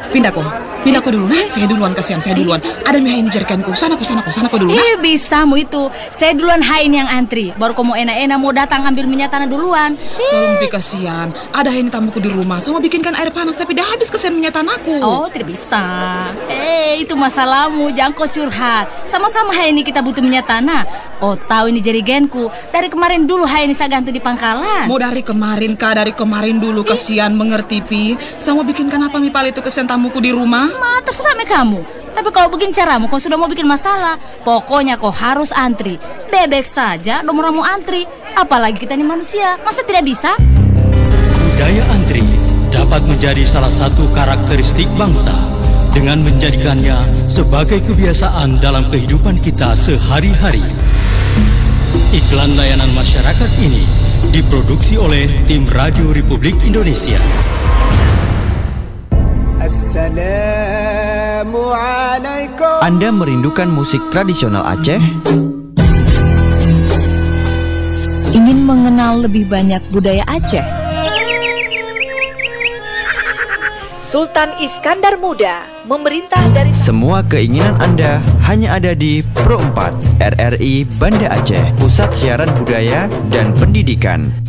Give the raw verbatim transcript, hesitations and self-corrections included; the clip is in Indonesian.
pindah kok. Pindah kok dulu, nah. Saya duluan, kasihan, saya duluan. Ada mie ini jerikanku. Sana kok, sana kok, sana kok dulu, nah. Eh, bisa mu itu. Saya duluan hain yang antri. Baru kamu enak-enak mau datang ambil minyak tanah duluan. Tolong Pi, kasihan. Ada ini tamuku di rumah. Sama bikinkan air panas tapi dah habis kesian minyak tanahku. Oh, tidak bisa. Eh, itu masalahmu. Jangan kau curhat. Sama-sama hai ini kita butuh minyak tanah. Oh, tahu ini jerigenku. Dari kemarin dulu hai ini saya gantung di pangkalan. Mau dari kemarin, Kak. Dari kemarin dulu, kasihan, mengerti Pi. Sama bikinkan apa mie pal itu kesian tamuku di rumah. Ma, terserah me kamu. Tapi kalau begini caramu, kau sudah mau bikin masalah. Pokoknya kau harus antri. Bebek saja, nomor mau antri. Apalagi kita ini manusia, masa tidak bisa? Budaya antri dapat menjadi salah satu karakteristik bangsa dengan menjadikannya sebagai kebiasaan dalam kehidupan kita sehari-hari. Iklan layanan masyarakat ini diproduksi oleh tim Radio Republik Indonesia. Assalamualaikum. Anda merindukan musik tradisional Aceh? Ingin mengenal lebih banyak budaya Aceh? Sultan Iskandar Muda, memerintah dari... Semua keinginan Anda hanya ada di Pro empat R R I Banda Aceh, Pusat Siaran Budaya dan Pendidikan.